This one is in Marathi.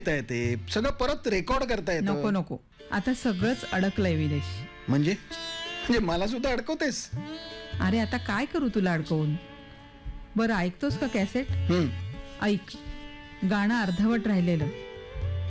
येते सगळं परत रेकॉर्ड करता येतं. नको नको, आता सगळंच अडकलंय विदेश. म्हणजे म्हणजे मला सुद्धा अडकवतेस? अरे आता काय करू तुला अडकवून. बरं ऐकतोस का कॅसेट? ऐक, गाणं अर्धवट राहिलेलं